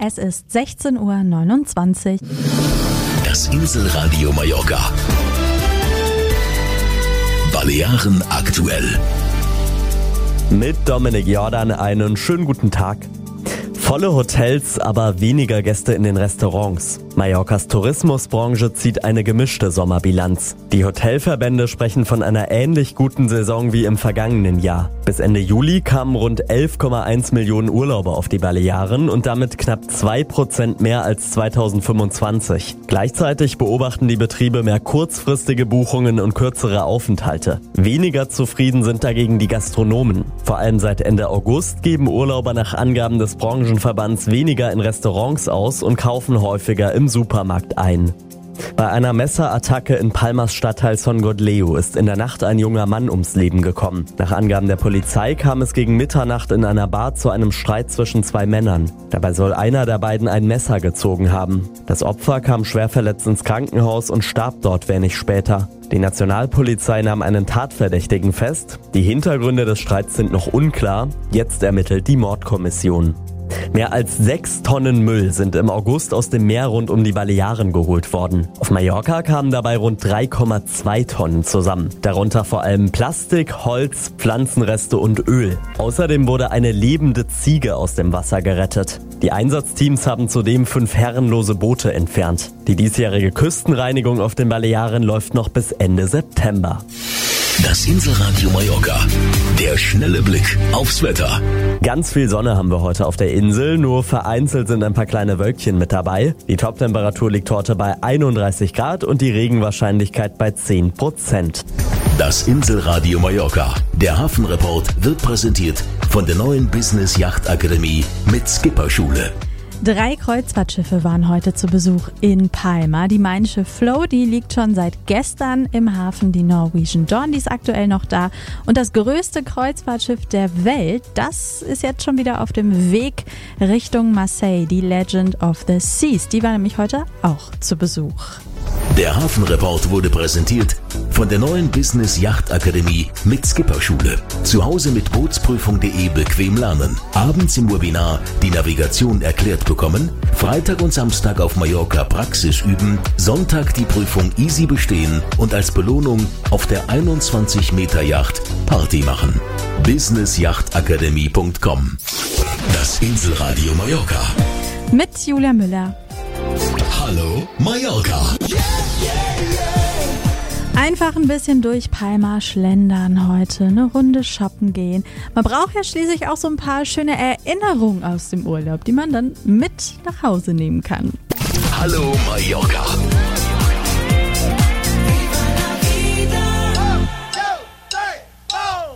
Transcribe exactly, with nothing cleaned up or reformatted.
Es ist sechzehn Uhr neunundzwanzig. Das Inselradio Mallorca. Balearen aktuell. Mit Dominik Jordan einen schönen guten Tag. Volle Hotels, aber weniger Gäste in den Restaurants. Mallorcas Tourismusbranche zieht eine gemischte Sommerbilanz. Die Hotelverbände sprechen von einer ähnlich guten Saison wie im vergangenen Jahr. Bis Ende Juli kamen rund elf Komma eins Millionen Urlauber auf die Balearen und damit knapp zwei Prozent mehr als zweitausendfünfundzwanzig. Gleichzeitig beobachten die Betriebe mehr kurzfristige Buchungen und kürzere Aufenthalte. Weniger zufrieden sind dagegen die Gastronomen. Vor allem seit Ende August geben Urlauber nach Angaben des Branchenverbands weniger in Restaurants aus und kaufen häufiger im Supermarkt ein. Bei einer Messerattacke in Palmas Stadtteil Son Godleu ist in der Nacht ein junger Mann ums Leben gekommen. Nach Angaben der Polizei kam es gegen Mitternacht in einer Bar zu einem Streit zwischen zwei Männern. Dabei soll einer der beiden ein Messer gezogen haben. Das Opfer kam schwer verletzt ins Krankenhaus und starb dort wenig später. Die Nationalpolizei nahm einen Tatverdächtigen fest. Die Hintergründe des Streits sind noch unklar. Jetzt ermittelt die Mordkommission. Mehr als sechs Tonnen Müll sind im August aus dem Meer rund um die Balearen geholt worden. Auf Mallorca kamen dabei rund drei Komma zwei Tonnen zusammen. Darunter vor allem Plastik, Holz, Pflanzenreste und Öl. Außerdem wurde eine lebende Ziege aus dem Wasser gerettet. Die Einsatzteams haben zudem fünf herrenlose Boote entfernt. Die diesjährige Küstenreinigung auf den Balearen läuft noch bis Ende September. Das Inselradio Mallorca. Der schnelle Blick aufs Wetter. Ganz viel Sonne haben wir heute auf der Insel, nur vereinzelt sind ein paar kleine Wölkchen mit dabei. Die Toptemperatur liegt heute bei einunddreißig Grad und die Regenwahrscheinlichkeit bei zehn Prozent. Das Inselradio Mallorca. Der Hafenreport wird präsentiert von der neuen Business Yacht Akademie mit Skipperschule. Drei Kreuzfahrtschiffe waren heute zu Besuch in Palma. Die Mein Schiff Flow, die liegt schon seit gestern im Hafen. Die Norwegian Dawn, die ist aktuell noch da. Und das größte Kreuzfahrtschiff der Welt, das ist jetzt schon wieder auf dem Weg Richtung Marseille. Die Legend of the Seas, die war nämlich heute auch zu Besuch. Der Hafenreport wurde präsentiert von der neuen Business Yacht Akademie mit Skipperschule. Zu Hause mit Bootsprüfung punkt de bequem lernen. Abends im Webinar die Navigation erklärt bekommen. Freitag und Samstag auf Mallorca Praxis üben. Sonntag die Prüfung easy bestehen und als Belohnung auf der einundzwanzig Meter Yacht Party machen. business yacht akademie punkt com. Das Inselradio Mallorca. Mit Julia Müller. Hallo Mallorca. Einfach ein bisschen durch Palma schlendern heute, eine Runde shoppen gehen. Man braucht ja schließlich auch so ein paar schöne Erinnerungen aus dem Urlaub, die man dann mit nach Hause nehmen kann. Hallo Mallorca.